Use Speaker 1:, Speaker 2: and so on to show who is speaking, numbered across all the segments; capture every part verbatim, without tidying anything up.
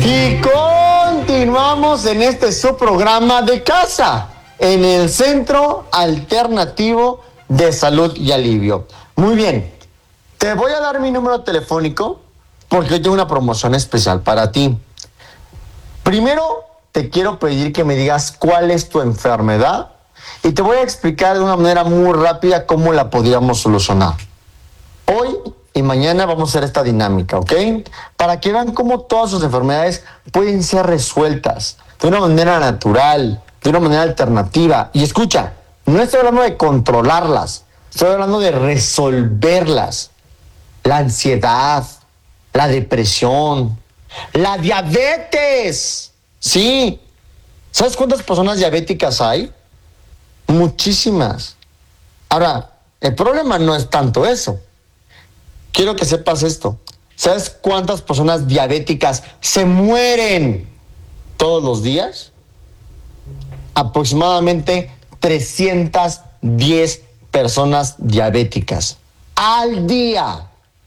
Speaker 1: Y continuamos en este subprograma de casa, en el Centro Alternativo de Salud y Alivio. Muy bien, te voy a dar mi número telefónico porque hoy tengo una promoción especial para ti. Primero, te quiero pedir que me digas cuál es tu enfermedad y te voy a explicar de una manera muy rápida cómo la podríamos solucionar. Hoy y mañana vamos a hacer esta dinámica, ¿ok? Para que vean cómo todas sus enfermedades pueden ser resueltas de una manera natural, de una manera alternativa. Y escucha, no estoy hablando de controlarlas, estoy hablando de resolverlas. La ansiedad, la depresión, la diabetes. Sí. ¿Sabes cuántas personas diabéticas hay? Muchísimas. Ahora, el problema no es tanto eso. Quiero que sepas esto. ¿Sabes cuántas personas diabéticas se mueren todos los días? Aproximadamente trescientas diez personas diabéticas al día.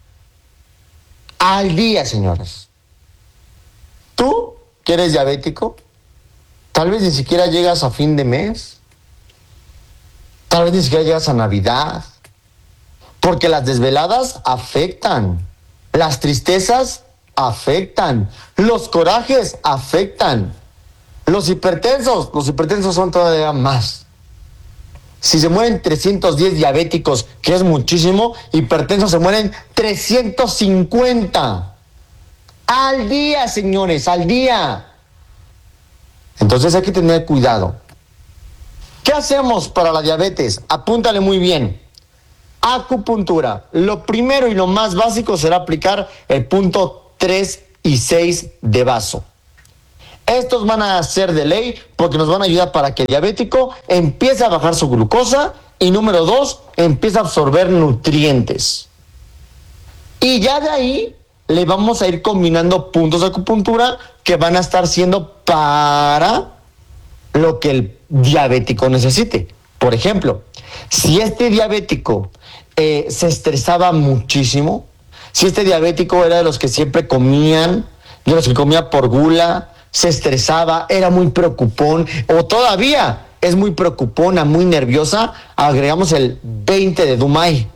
Speaker 1: Al día, señores. ¿Tú que eres diabético? Tal vez ni siquiera llegas a fin de mes. Tal vez ni siquiera llegas a Navidad. Porque las desveladas afectan, las tristezas afectan, los corajes afectan, los hipertensos, los hipertensos son todavía más. Si se mueren trescientos diez diabéticos, que es muchísimo, hipertensos se mueren trescientos cincuenta al día, señores, al día. Entonces hay que tener cuidado. ¿Qué hacemos para la diabetes? Apúntale muy bien. Acupuntura. Lo primero y lo más básico será aplicar el punto tres y seis de vaso. Estos van a ser de ley porque nos van a ayudar para que el diabético empiece a bajar su glucosa y número dos, empiece a absorber nutrientes. Y ya de ahí le vamos a ir combinando puntos de acupuntura que van a estar siendo para lo que el diabético necesite. Por ejemplo, si este diabético eh, se estresaba muchísimo, si este diabético era de los que siempre comían, de los que comía por gula, se estresaba, era muy preocupón, o todavía es muy preocupona, muy nerviosa, agregamos el veinte de Dumay.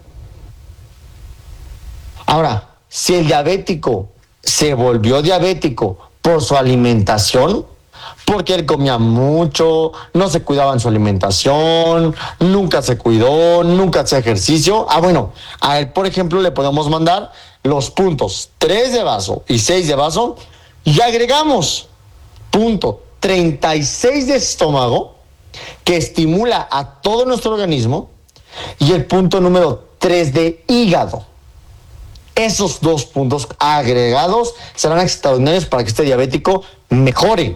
Speaker 1: Ahora, si el diabético se volvió diabético por su alimentación, porque él comía mucho, no se cuidaba en su alimentación, nunca se cuidó, nunca hacía ejercicio. Ah, bueno, a él, por ejemplo, le podemos mandar los puntos tres de vaso y seis de vaso y agregamos punto treinta y seis de estómago, que estimula a todo nuestro organismo, y el punto número tres de hígado. Esos dos puntos agregados serán extraordinarios para que este diabético mejore.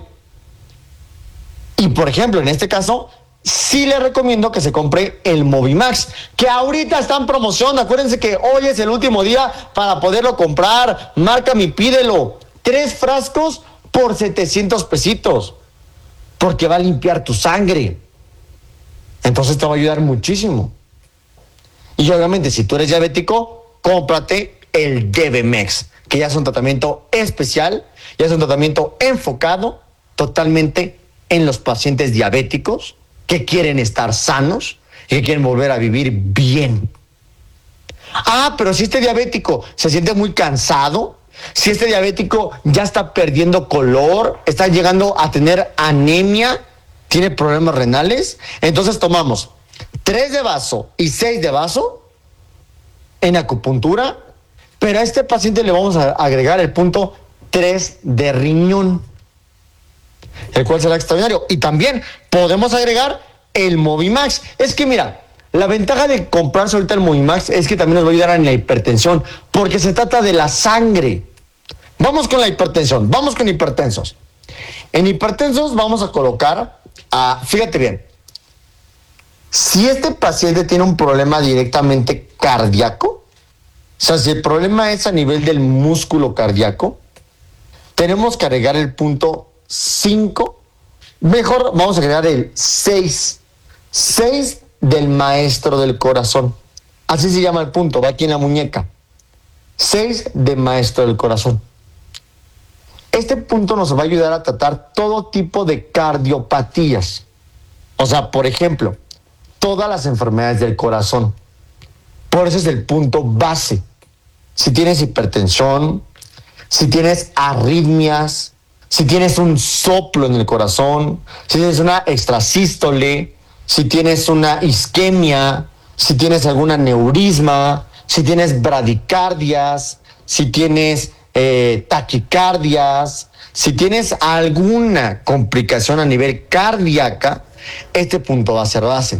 Speaker 1: Y por ejemplo, en este caso, sí le recomiendo que se compre el Movimax, que ahorita está en promoción. Acuérdense que hoy es el último día para poderlo comprar. Márcame y pídelo. Tres frascos por setecientos pesitos. Porque va a limpiar tu sangre. Entonces te va a ayudar muchísimo. Y obviamente, si tú eres diabético, cómprate el Debemex, que ya es un tratamiento especial, ya es un tratamiento enfocado totalmente en los pacientes diabéticos que quieren estar sanos y que quieren volver a vivir bien. Ah, pero si este diabético se siente muy cansado, si este diabético ya está perdiendo color, está llegando a tener anemia, tiene problemas renales, entonces tomamos tres de vaso y seis de vaso en acupuntura, pero a este paciente le vamos a agregar el punto tres de riñón, el cual será extraordinario. Y también podemos agregar el Movimax. Es que mira, la ventaja de comprarse ahorita el Movimax es que también nos va a ayudar en la hipertensión, porque se trata de la sangre. Vamos con la hipertensión, vamos con hipertensos. En hipertensos vamos a colocar, a, fíjate bien, si este paciente tiene un problema directamente cardíaco, o sea, si el problema es a nivel del músculo cardíaco, tenemos que agregar el punto cinco, mejor vamos a agregar el seis, seis del maestro del corazón. Así se llama el punto, va aquí en la muñeca. seis de maestro del corazón. Este punto nos va a ayudar a tratar todo tipo de cardiopatías. O sea, por ejemplo, todas las enfermedades del corazón. Por eso es el punto base. Si tienes hipertensión, si tienes arritmias, si tienes un soplo en el corazón, si tienes una extrasístole, si tienes una isquemia, si tienes algún aneurisma, si tienes bradicardias, si tienes eh, taquicardias, si tienes alguna complicación a nivel cardíaca, este punto va a ser base.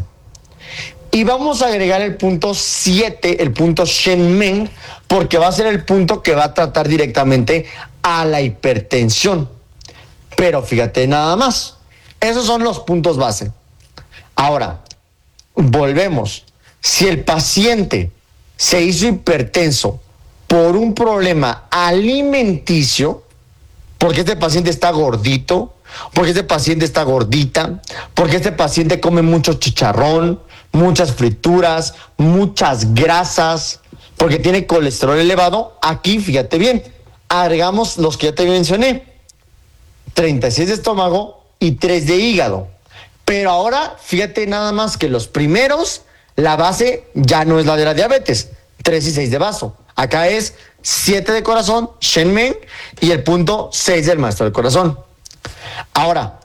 Speaker 1: Y vamos a agregar el punto siete, el punto Shen Men, porque va a ser el punto que va a tratar directamente a la hipertensión. Pero fíjate nada más, esos son los puntos base. Ahora, volvemos. Si el paciente se hizo hipertenso por un problema alimenticio, porque este paciente está gordito, porque este paciente está gordita, porque este paciente come mucho chicharrón, muchas frituras, muchas grasas, porque tiene colesterol elevado, aquí fíjate bien, agregamos los que ya te mencioné, treinta y seis de estómago y tres de hígado. Pero ahora fíjate nada más que los primeros, la base ya no es la de la diabetes, tres y seis de vaso. Acá es siete de corazón, Shen Men, y el punto seis del maestro del corazón. Ahora,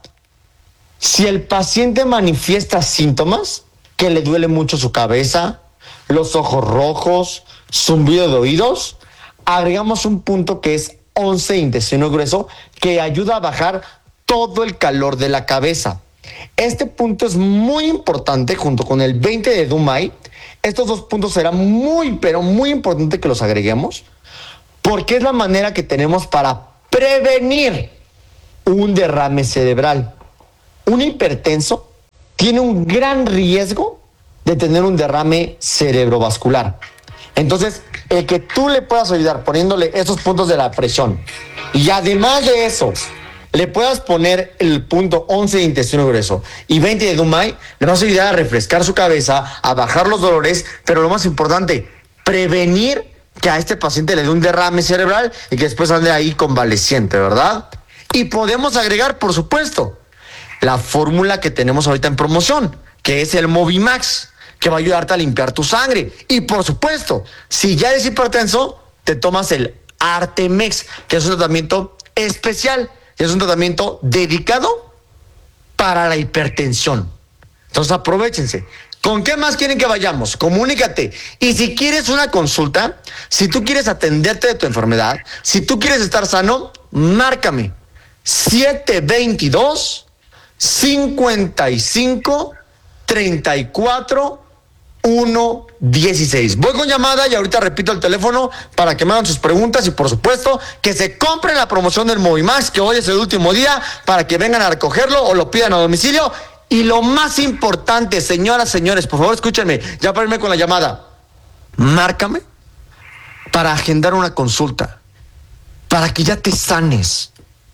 Speaker 1: si el paciente manifiesta síntomas, que le duele mucho su cabeza, los ojos rojos, zumbido de oídos, agregamos un punto que es once de intestino grueso, que ayuda a bajar todo el calor de la cabeza. Este punto es muy importante junto con el veinte de Dumai. Estos dos puntos será muy, pero muy importante que los agreguemos, porque es la manera que tenemos para prevenir un derrame cerebral. Un hipertenso tiene un gran riesgo de tener un derrame cerebrovascular. Entonces, el que tú le puedas ayudar poniéndole esos puntos de la presión y además de eso, le puedas poner el punto once de intestino grueso y veinte de Dumai, le vas a ayudar a refrescar su cabeza, a bajar los dolores, pero lo más importante, prevenir que a este paciente le dé un derrame cerebral y que después ande ahí convaleciente, ¿verdad? Y podemos agregar, por supuesto, la fórmula que tenemos ahorita en promoción, que es el Movimax, que va a ayudarte a limpiar tu sangre. Y por supuesto, si ya eres hipertenso, te tomas el Artemex, que es un tratamiento especial, es un tratamiento dedicado para la hipertensión. Entonces aprovechense. ¿Con qué más quieren que vayamos? Comunícate. Y si quieres una consulta, si tú quieres atenderte de tu enfermedad, si tú quieres estar sano, márcame. siete veintidós, cincuenta y cinco, treinta y cuatro, uno dieciséis. Voy con llamada y ahorita repito el teléfono para que me hagan sus preguntas y por supuesto que se compren la promoción del Movimax, que hoy es el último día para que vengan a recogerlo o lo pidan a domicilio. Y lo más importante, señoras, señores, por favor escúchenme, ya para irme con la llamada, márcame para agendar una consulta, para que ya te sanes.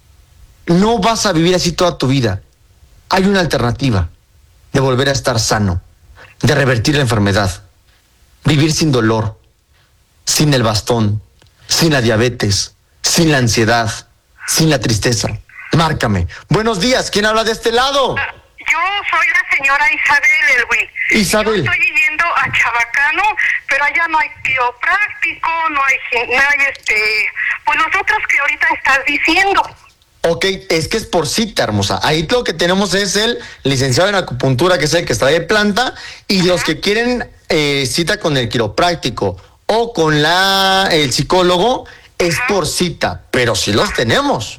Speaker 1: No vas a vivir así toda tu vida. Hay una alternativa de volver a estar sano, de revertir la enfermedad, vivir sin dolor, sin el bastón, sin la diabetes, sin la ansiedad, sin la tristeza. Márcame. Buenos días, ¿quién habla de este lado?
Speaker 2: Yo soy la señora Isabel Elwin.
Speaker 1: Isabel.
Speaker 2: Yo estoy yendo a Chabacano, pero allá no hay quiropráctico, no hay, no hay este, pues los otros que ahorita estás diciendo.
Speaker 1: Ok, es que es por cita, hermosa. Ahí lo que tenemos es el licenciado en acupuntura, que es el que está de planta, y Ajá. Los que quieren eh, cita con el quiropráctico o con la el psicólogo, es Ajá. por cita, pero sí los tenemos.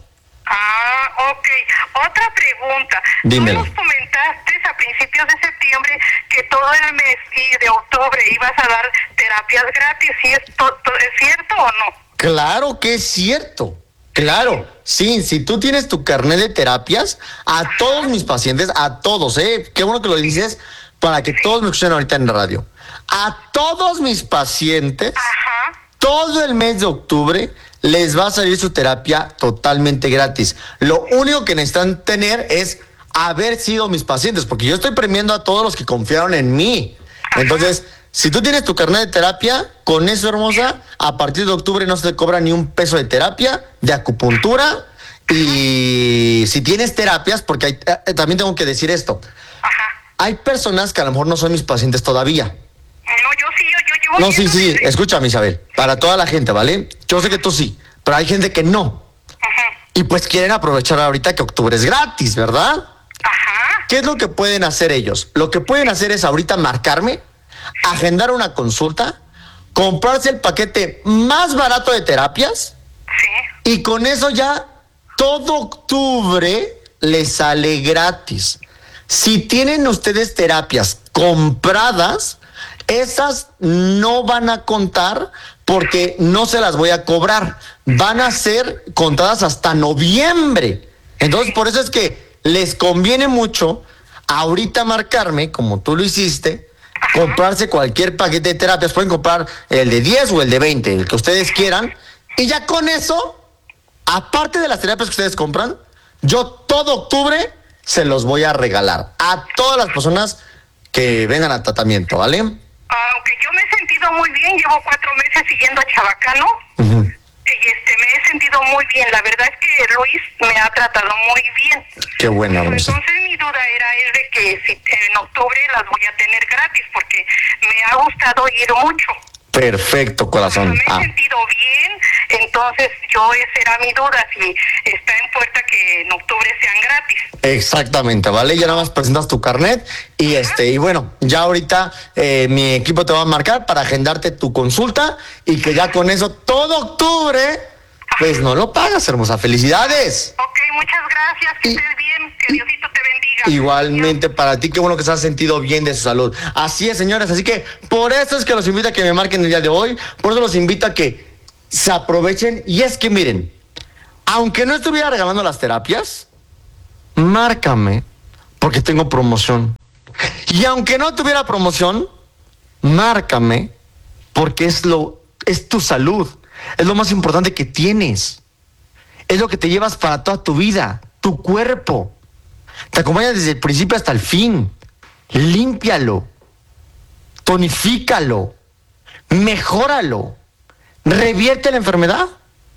Speaker 2: Ah, ok. Otra pregunta.
Speaker 1: Dímelo.
Speaker 2: Tú nos comentaste a principios de septiembre que todo el mes y de octubre ibas a dar terapias gratis. ¿Sí es, to- to- ¿es cierto o no?
Speaker 1: Claro que es cierto. Claro, sí, si tú tienes tu carnet de terapias, a Ajá. todos mis pacientes, a todos, ¿eh? Qué bueno que lo dices para que todos me escuchen ahorita en radio. A todos mis pacientes, Ajá. todo el mes de octubre, les va a salir su terapia totalmente gratis. Lo único que necesitan tener es haber sido mis pacientes, porque yo estoy premiando a todos los que confiaron en mí. Entonces, si tú tienes tu carnet de terapia, con eso, hermosa, a partir de octubre no se te cobra ni un peso de terapia, de acupuntura, Y si tienes terapias, porque hay, eh, también tengo que decir esto.
Speaker 2: Ajá.
Speaker 1: Hay personas que a lo mejor no son mis pacientes todavía.
Speaker 2: No, yo sí, yo, yo llevo...
Speaker 1: No, sí, sí,
Speaker 2: desde-
Speaker 1: escúchame, Isabel. Para toda la gente, ¿vale? Yo sé que tú sí, pero hay gente que no.
Speaker 2: Ajá.
Speaker 1: Y pues quieren aprovechar ahorita que octubre es gratis, ¿verdad?
Speaker 2: Ajá.
Speaker 1: ¿Qué es lo que pueden hacer ellos? Lo que pueden hacer es ahorita marcarme, agendar una consulta, comprarse el paquete más barato de terapias
Speaker 2: Sí.
Speaker 1: y con eso ya todo octubre les sale gratis. Si tienen ustedes terapias compradas, esas no van a contar porque no se las voy a cobrar. Van a ser contadas hasta noviembre. Entonces, por eso es que les conviene mucho ahorita marcarme, como tú lo hiciste, comprarse cualquier paquete de terapias. Pueden comprar el de diez o el de veinte, el que ustedes quieran. Y ya con eso, aparte de las terapias que ustedes compran, yo todo octubre se los voy a regalar a todas las personas que vengan al tratamiento, ¿vale?
Speaker 2: Aunque yo me he sentido muy bien, llevo cuatro meses siguiendo a Chabacano.
Speaker 1: Uh-huh.
Speaker 2: Y este, me he sentido muy bien. La verdad es que Luis me ha tratado muy bien.
Speaker 1: Qué buena, hermosa.
Speaker 2: Entonces mi duda era es de que si en octubre las voy a tener gratis porque me ha gustado ir mucho.
Speaker 1: Perfecto, corazón.
Speaker 2: Me he
Speaker 1: Ah,
Speaker 2: sentido bien, entonces yo esa era mi duda, si está en puerta que en octubre sean gratis.
Speaker 1: exactamente, ¿vale? Ya nada más presentas tu carnet y este, y bueno, ya ahorita eh, mi equipo te va a marcar para agendarte tu consulta y que ya con eso todo octubre, pues no lo pagas, hermosa. ¡Felicidades!
Speaker 2: Ok, muchas gracias, que
Speaker 1: Y-
Speaker 2: estés bien, que Diosito te bendiga.
Speaker 1: Igualmente para ti, qué bueno que se has sentido bien de su salud. Así es, señores, así que por eso es que los invito a que me marquen el día de hoy, por eso los invito a que se aprovechen. Y es que miren, aunque no estuviera regalando las terapias, márcame porque tengo promoción. Y aunque no tuviera promoción, márcame porque es lo es tu salud, es lo más importante que tienes. Es lo que te llevas para toda tu vida, tu cuerpo. Te acompaña desde el principio hasta el fin. Límpialo, tonifícalo, mejóralo, revierte la enfermedad.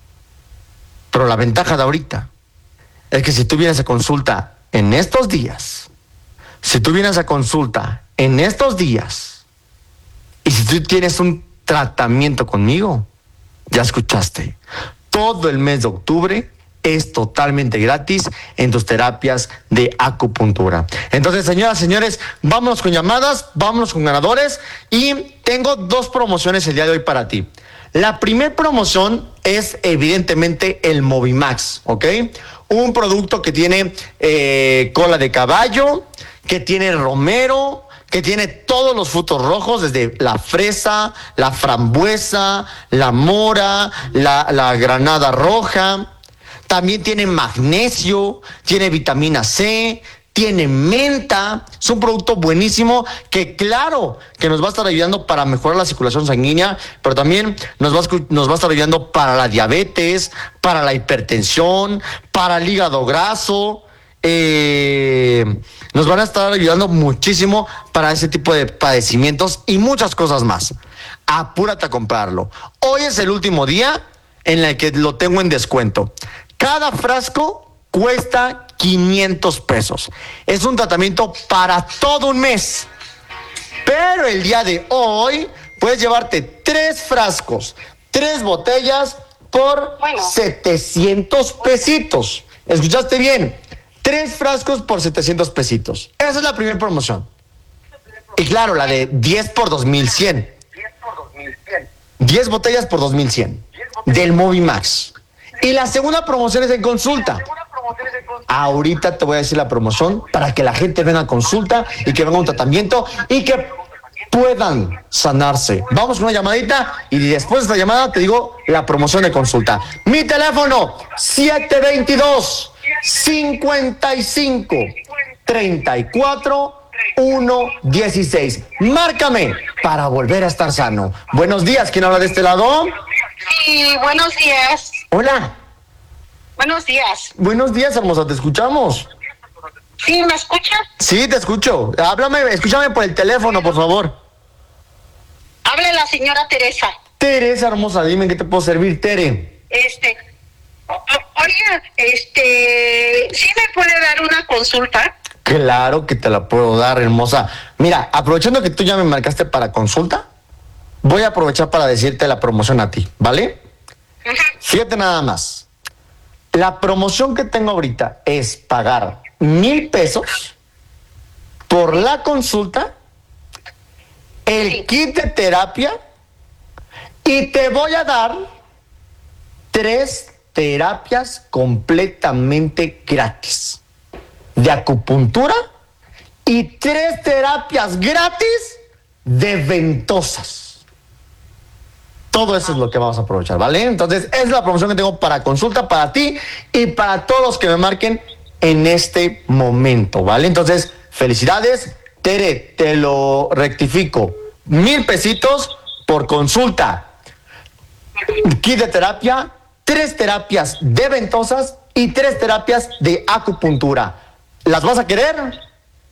Speaker 1: Pero la ventaja de ahorita es que si tú vienes a consulta en estos días, si tú vienes a consulta en estos días, y si tú tienes un tratamiento conmigo, ya escuchaste, todo el mes de octubre es totalmente gratis en tus terapias de acupuntura. Entonces, señoras, señores, vámonos con llamadas, vámonos con ganadores y tengo dos promociones el día de hoy para ti. La primera promoción es evidentemente el Movimax, ¿ok? Un producto que tiene eh, cola de caballo, que tiene romero, que tiene todos los frutos rojos, desde la fresa, la frambuesa, la mora, la, la granada roja. También tiene magnesio, tiene vitamina C, tiene menta. Es un producto buenísimo que claro que nos va a estar ayudando para mejorar la circulación sanguínea, pero también nos va a, nos va a estar ayudando para la diabetes, para la hipertensión, para el hígado graso. Eh, nos van a estar ayudando muchísimo para ese tipo de padecimientos y muchas cosas más. Apúrate a comprarlo. Hoy es el último día en el que lo tengo en descuento. Cada frasco cuesta quinientos pesos. Es un tratamiento para todo un mes. Pero el día de hoy puedes llevarte tres frascos, tres botellas por
Speaker 2: Bueno.
Speaker 1: setecientos pesitos. ¿Escuchaste bien? Tres frascos por setecientos pesitos. Esa es la primera promoción. Y claro, la de diez por dos mil cien. diez botellas por dos mil cien del Movimax. Y la segunda promoción es en consulta. Ahorita te voy a decir la promoción para que la gente venga a consulta y que venga a un tratamiento y que puedan sanarse. Vamos con una llamadita y después de esta llamada te digo la promoción de consulta. Mi teléfono siete veintidós, cincuenta y cinco, treinta y cuatro, uno dieciséis. Márcame para volver a estar sano. Buenos días, ¿quién habla de este lado?
Speaker 2: Sí, buenos días.
Speaker 1: Hola.
Speaker 2: Buenos días.
Speaker 1: Buenos días, hermosa, te escuchamos.
Speaker 2: ¿Sí me escuchas?
Speaker 1: Sí, te escucho. Háblame, escúchame por el teléfono, por favor.
Speaker 2: Habla la señora Teresa.
Speaker 1: Teresa, hermosa, dime en qué te puedo servir, Tere.
Speaker 2: Este, o- Oiga, este, ¿sí me puede dar una consulta?
Speaker 1: Claro que te la puedo dar, hermosa. Mira, aprovechando que tú ya me marcaste para consulta, voy a aprovechar para decirte la promoción a ti, ¿vale?
Speaker 2: Uh-huh.
Speaker 1: Fíjate nada más. La promoción que tengo ahorita es pagar mil pesos por la consulta, el
Speaker 2: Sí.
Speaker 1: kit de terapia, y te voy a dar tres terapias completamente gratis de acupuntura y tres terapias gratis de ventosas. Todo eso es lo que vamos a aprovechar, ¿vale? Entonces, es la promoción que tengo para consulta, para ti y para todos los que me marquen en este momento, ¿vale? Entonces, felicidades. Tere, te lo rectifico. Mil pesitos por consulta. Kit de terapia, tres terapias de ventosas y tres terapias de acupuntura. ¿Las vas a querer?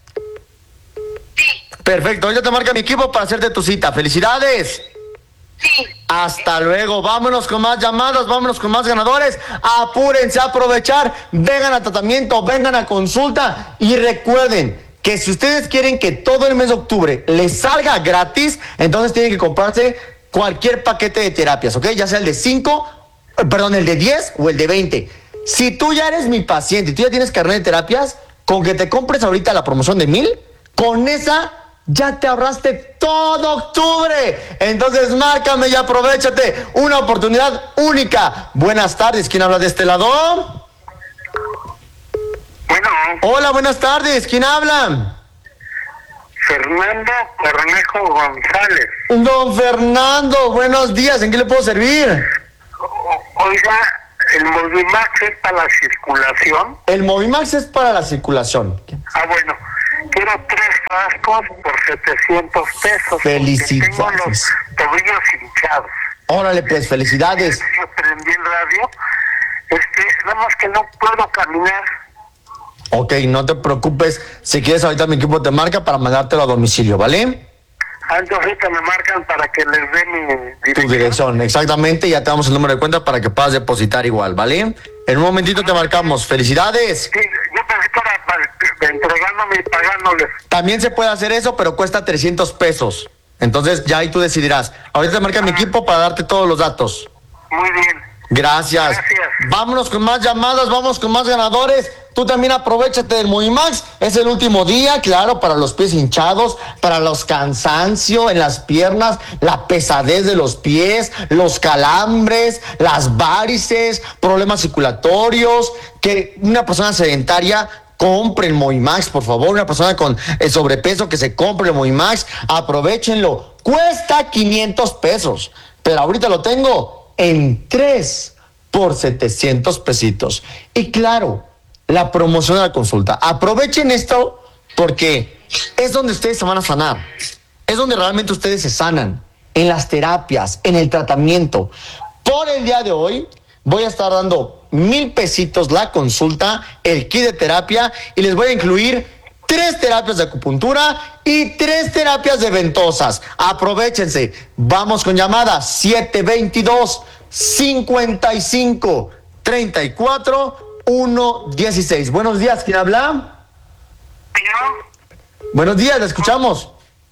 Speaker 2: Sí,
Speaker 1: Perfecto, yo te marca mi equipo para hacerte tu cita. ¡Felicidades!
Speaker 2: sí.
Speaker 1: Hasta luego, vámonos con más llamadas, vámonos con más ganadores. Apúrense a aprovechar, vengan a tratamiento, vengan a consulta y recuerden que si ustedes quieren que todo el mes de octubre les salga gratis, entonces tienen que comprarse cualquier paquete de terapias, ¿ok? Ya sea el de cinco, perdón, el de diez o el de veinte. Si tú ya eres mi paciente y tú ya tienes carnet de terapias, con que te compres ahorita la promoción de mil, con esa ya te ahorraste todo octubre. Entonces márcame y aprovechate. Una oportunidad única. Buenas tardes, ¿quién habla de este lado?
Speaker 3: Bueno,
Speaker 1: Hola, buenas tardes, ¿quién habla?
Speaker 3: Fernando Cornejo González.
Speaker 1: Don Fernando, buenos días, ¿en qué le puedo servir?
Speaker 3: O- Oiga, el Movimax es para la circulación.
Speaker 1: El Movimax es para la circulación.
Speaker 3: Ah, bueno, quiero tres frascos por setecientos pesos.
Speaker 1: Felicidades.
Speaker 3: Tengo los tobillos hinchados.
Speaker 1: Órale, pues, felicidades.
Speaker 3: Yo prendí el radio, este, nada más que no puedo caminar.
Speaker 1: Ok, no te preocupes. Si quieres, ahorita mi equipo te marca para mandártelo a domicilio, ¿vale?
Speaker 3: Antes ahorita me marcan para que les dé mi
Speaker 1: Tu
Speaker 3: dirección.
Speaker 1: dirección, exactamente. Ya te damos el número de cuenta para que puedas depositar igual, ¿vale? En un momentito te marcamos. ¡Felicidades!
Speaker 3: Sí, yo pensé que era para, entregándome y pagándoles.
Speaker 1: También se puede hacer eso, pero cuesta trescientos pesos. Entonces, ya ahí tú decidirás. Ahorita te marca mi equipo para darte todos los datos.
Speaker 3: Muy bien.
Speaker 1: Gracias.
Speaker 3: Gracias.
Speaker 1: Vámonos con más llamadas, vamos con más ganadores. Tú también aprovechate del Movimax. Es el último día, claro, para los pies hinchados, para los cansancio en las piernas, la pesadez de los pies, los calambres, las varices, problemas circulatorios. Que una persona sedentaria compre el Movimax, por favor. Una persona con el sobrepeso que se compre el Movimax. Aprovechenlo. Cuesta quinientos pesos, pero ahorita lo tengo en tres por setecientos pesitos. Y claro, la promoción de la consulta. Aprovechen esto porque es donde ustedes se van a sanar. Es donde realmente ustedes se sanan. En las terapias, en el tratamiento. Por el día de hoy voy a estar dando mil pesitos la consulta, el kit de terapia y les voy a incluir tres terapias de acupuntura y tres terapias de ventosas. Aprovechense. Vamos con llamada siete veintidós, cincuenta y cinco, treinta y cuatro, uno dieciséis. Buenos días, ¿quién habla?
Speaker 2: Yo,
Speaker 1: Buenos días, le escuchamos.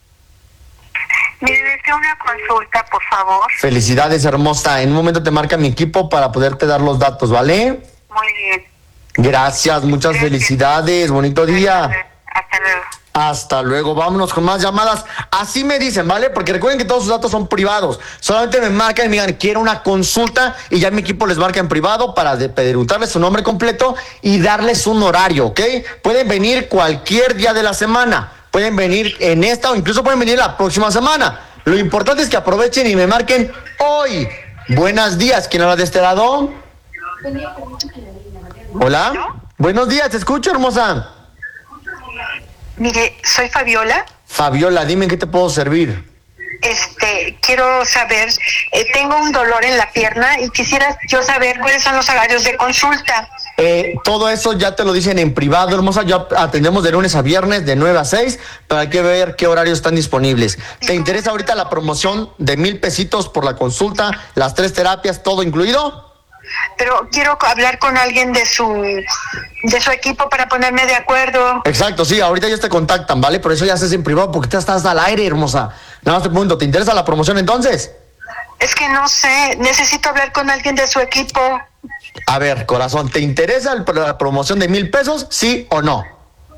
Speaker 2: mire, deseo una consulta, por favor.
Speaker 1: Felicidades, hermosa. En un momento te marca mi equipo para poderte dar los datos, ¿vale?
Speaker 2: Muy bien.
Speaker 1: Gracias, muchas
Speaker 2: Gracias.
Speaker 1: felicidades. Bonito día.
Speaker 2: Hasta luego.
Speaker 1: Hasta luego, vámonos con más llamadas. Así me dicen, ¿vale? Porque recuerden que todos sus datos son privados. Solamente me marcan y me digan, quiero una consulta y ya mi equipo les marca en privado para de- preguntarles su nombre completo y darles un horario, ¿ok? Pueden venir cualquier día de la semana. Pueden venir en esta o incluso pueden venir la próxima semana. Lo importante es que aprovechen y me marquen hoy. Buenos días, ¿quién habla de este lado? Hola. Buenos días, te escucho, hermosa.
Speaker 2: Mire, soy Fabiola.
Speaker 1: Fabiola, dime en qué te puedo servir.
Speaker 2: Este, quiero saber, eh, tengo un dolor en la pierna y quisiera yo saber cuáles son los horarios de consulta.
Speaker 1: Eh, todo eso ya te lo dicen en privado, hermosa. Ya atendemos de lunes a viernes de nueve a seis para que ver qué horarios están disponibles. ¿Te interesa ahorita la promoción de mil pesitos por la consulta, las tres terapias, todo incluido?
Speaker 2: pero quiero hablar con alguien de su de su equipo para ponerme de acuerdo.
Speaker 1: Exacto, sí, ahorita ellos te contactan, ¿vale? Por eso ya haces en privado, porque tú estás al aire, hermosa. Nada más te pregunto, ¿te interesa la promoción entonces?
Speaker 2: Es que no sé, necesito hablar con alguien de su equipo.
Speaker 1: A ver, corazón, ¿te interesa el- la promoción de mil pesos, sí o no?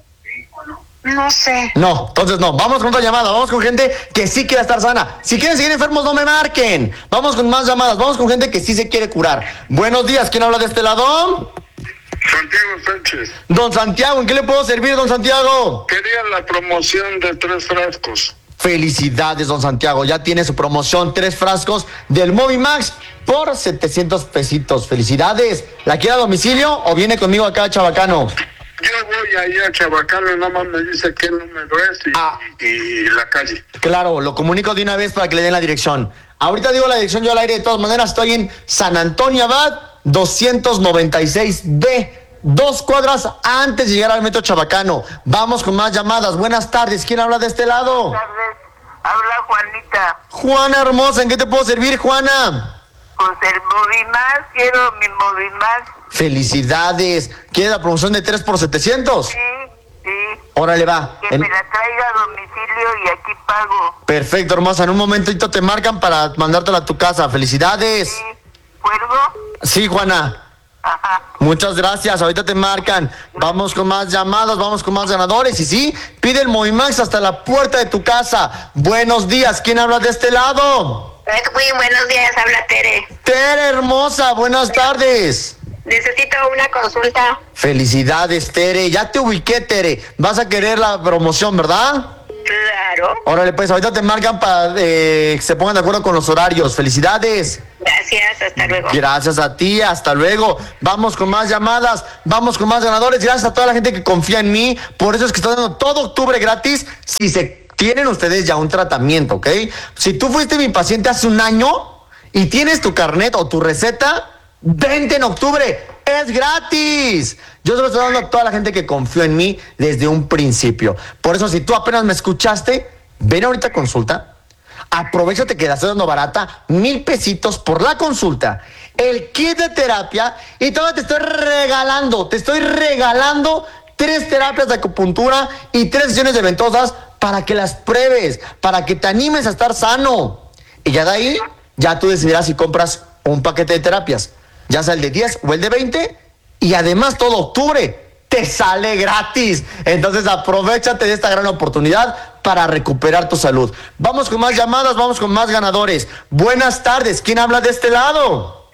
Speaker 2: No sé.
Speaker 1: No, entonces no. Vamos con otra llamada. Vamos con gente que sí quiere estar sana. Si quieren seguir enfermos, no me marquen. Vamos con más llamadas. Vamos con gente que sí se quiere curar. Buenos días. ¿Quién habla de este lado?
Speaker 3: Santiago Sánchez,
Speaker 1: Don Santiago. ¿En qué le puedo servir, don Santiago?
Speaker 3: quería la promoción de tres frascos.
Speaker 1: Felicidades, don Santiago. Ya tiene su promoción. Tres frascos del Movimax por setecientos pesitos. Felicidades. ¿La quiere a domicilio o viene conmigo acá a Chabacano?
Speaker 3: Yo voy ahí a Chabacano, nada más me dice qué número es y,
Speaker 1: Ah.
Speaker 3: y la calle.
Speaker 1: Claro, lo comunico de una vez para que le den la dirección. Ahorita digo la dirección yo al aire, de todas maneras estoy en San Antonio Abad doscientos noventa y seis B, dos cuadras antes de llegar al metro Chabacano. Vamos con más llamadas. Buenas tardes, ¿quién habla de este lado?
Speaker 2: Buenas tardes, habla Juanita.
Speaker 1: Juana hermosa, ¿en qué te puedo servir, Juana?
Speaker 2: Pues el Movimax, quiero mi Movimax.
Speaker 1: Felicidades. ¿Quiere la promoción de tres por setecientos?
Speaker 2: Sí, sí.
Speaker 1: Órale, va.
Speaker 2: Que
Speaker 1: En-
Speaker 2: me la traiga a domicilio y aquí pago.
Speaker 1: Perfecto, hermosa. En un momentito te marcan para mandártela a tu casa. Felicidades.
Speaker 2: Sí. ¿Cuelgo?
Speaker 1: Sí, Juana.
Speaker 2: Ajá.
Speaker 1: Muchas gracias, ahorita te marcan. Vamos con más llamadas, vamos con más ganadores. Y sí, pide el Movimax hasta la puerta de tu casa. Buenos días, ¿quién habla de este lado?
Speaker 2: Muy buenos días, habla Tere.
Speaker 1: Tere hermosa, buenas tardes.
Speaker 2: Necesito una consulta.
Speaker 1: Felicidades, Tere. Ya te ubiqué, Tere. Vas a querer la promoción, ¿verdad?
Speaker 2: Claro.
Speaker 1: Órale, pues ahorita te marcan para eh, que se pongan de acuerdo con los horarios. Felicidades.
Speaker 2: Gracias, hasta luego.
Speaker 1: Gracias a ti, hasta luego. Vamos con más llamadas, vamos con más ganadores. Gracias a toda la gente que confía en mí. Por eso es que estoy dando todo octubre gratis. Si se tienen ustedes ya un tratamiento, ¿ok? Si tú fuiste mi paciente hace un año y tienes tu carnet o tu receta, vente en octubre. Es gratis. Yo se lo estoy dando a toda la gente que confió en mí desde un principio. Por eso, si tú apenas me escuchaste, ven ahorita a consulta. Aprovechate que la estoy dando barata, mil pesitos por la consulta, el kit de terapia y todavía te estoy regalando, te estoy regalando tres terapias de acupuntura y tres sesiones de ventosas para que las pruebes, para que te animes a estar sano. Y ya de ahí, ya tú decidirás si compras un paquete de terapias, ya sea el de diez o el de veinte, y además todo octubre te sale gratis. Entonces aprovechate de esta gran oportunidad para recuperar tu salud. Vamos con más llamadas, vamos con más ganadores. Buenas tardes, ¿quién habla de este lado?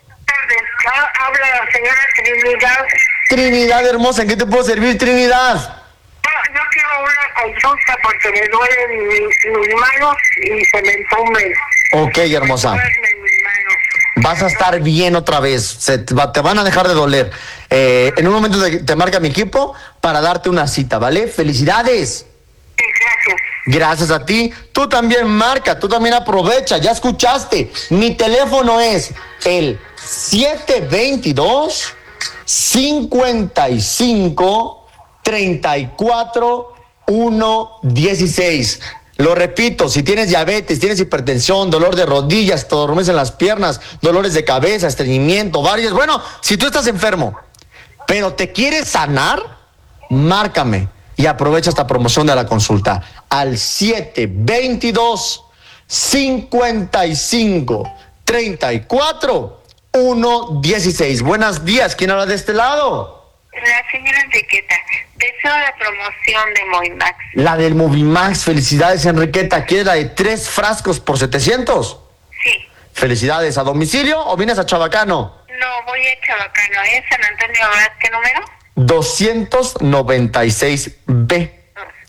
Speaker 2: Habla la señora Trinidad.
Speaker 1: Trinidad hermosa, ¿en qué te puedo servir, Trinidad?
Speaker 2: Yo, yo quiero una consulta porque me duelen mis, mis manos y se me entumen.
Speaker 1: Ok, hermosa.
Speaker 2: Me duelen mis manos.
Speaker 1: Vas a estar bien otra vez, se te, va- te van a dejar de doler. Eh, en un momento te, te marca mi equipo para darte una cita, ¿vale? Felicidades.
Speaker 2: Sí, gracias.
Speaker 1: Gracias a ti. Tú también marca, tú también aprovecha. Ya escuchaste. Mi teléfono es el siete veintidós, cincuenta y cinco, treinta y cuatro, uno dieciséis. Lo repito, si tienes diabetes, tienes hipertensión, dolor de rodillas, te duermes en las piernas, dolores de cabeza, estreñimiento, varios. Bueno, si tú estás enfermo, pero te quieres sanar, márcame y aprovecha esta promoción de la consulta al siete veintidós, cincuenta y cinco, treinta y cuatro, uno dieciséis. Buenos días, ¿quién habla de este lado?
Speaker 2: La señora Enriqueta, deseo la promoción de Movimax.
Speaker 1: La del Movimax, felicidades Enriqueta. ¿Quieres la de tres frascos por setecientos?
Speaker 2: Sí.
Speaker 1: Felicidades, ¿a domicilio o vienes a Chabacano?
Speaker 2: No, voy a Chabacano, ¿es San Antonio Abad? ¿Qué número?
Speaker 1: doscientos noventa y seis B,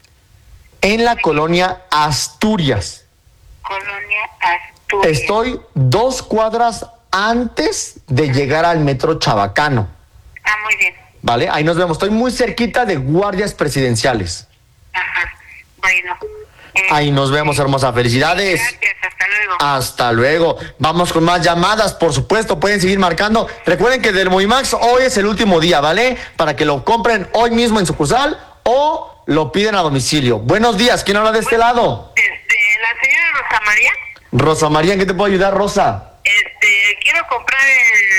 Speaker 1: en la colonia Asturias.
Speaker 2: Colonia Asturias.
Speaker 1: Estoy dos cuadras antes de llegar al metro Chabacano,
Speaker 2: Ah, muy bien.
Speaker 1: ¿vale? Ahí nos vemos. Estoy muy cerquita de guardias presidenciales.
Speaker 2: Ajá. Bueno. Eh,
Speaker 1: Ahí nos vemos, hermosa. Felicidades.
Speaker 2: Gracias, hasta luego.
Speaker 1: Hasta luego. Vamos con más llamadas, por supuesto, pueden seguir marcando. Recuerden que del Movimax hoy es el último día, ¿vale? Para que lo compren hoy mismo en sucursal o lo piden a domicilio. Buenos días, ¿quién habla de este lado?
Speaker 2: Este, la señora Rosa María.
Speaker 1: Rosa María, ¿en qué te puedo ayudar, Rosa?
Speaker 2: Este, quiero comprar el- la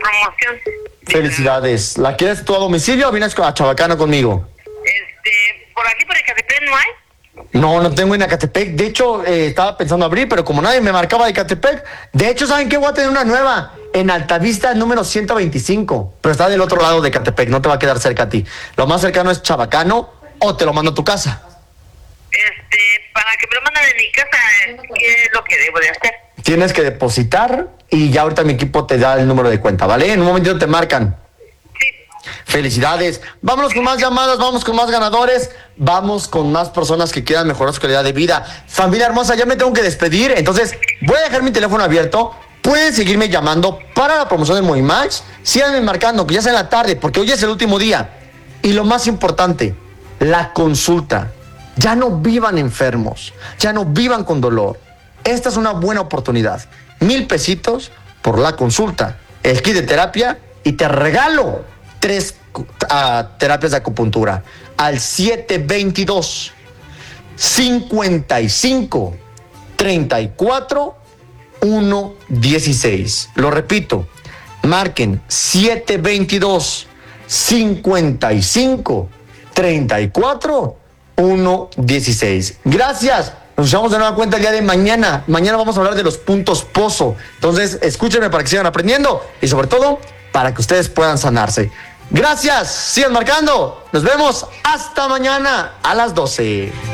Speaker 2: promoción.
Speaker 1: Felicidades. ¿La quieres tú a domicilio o vienes a Chabacano conmigo?
Speaker 2: Este, por aquí, por Ecatepec, ¿no hay?
Speaker 1: No, no tengo en Ecatepec. De hecho, eh, estaba pensando abrir, pero como nadie me marcaba de Ecatepec, de hecho, ¿saben qué? Voy a tener una nueva en Altavista número ciento veinticinco, pero está del otro lado de Ecatepec, no te va a quedar cerca a ti. Lo más cercano es Chabacano o te lo mando a tu casa.
Speaker 2: Este, para que me lo manden de mi casa, ¿qué es lo que debo de hacer?
Speaker 1: Tienes que depositar y ya ahorita mi equipo te da el número de cuenta, ¿vale? En un momentito te marcan.
Speaker 2: Sí.
Speaker 1: Felicidades. Vámonos con más llamadas, vamos con más ganadores, vamos con más personas que quieran mejorar su calidad de vida. Familia hermosa, ya me tengo que despedir, entonces voy a dejar mi teléfono abierto. Pueden seguirme llamando para la promoción del Movimax. Síganme marcando, que ya sea en la tarde, porque hoy es el último día. Y lo más importante, la consulta. Ya no vivan enfermos, ya no vivan con dolor. Esta es una buena oportunidad. Mil pesitos por la consulta, el kit de terapia y te regalo tres uh, terapias de acupuntura al siete veintidós, cincuenta y cinco, treinta y cuatro, uno dieciséis. Lo repito, marquen siete veintidós, cincuenta y cinco, treinta y cuatro, uno dieciséis. Gracias. Nos echamos de nueva cuenta el día de mañana. Mañana vamos a hablar de los puntos pozo. Entonces, escúchenme para que sigan aprendiendo y sobre todo para que ustedes puedan sanarse. Gracias. Sigan marcando. Nos vemos hasta mañana a las doce.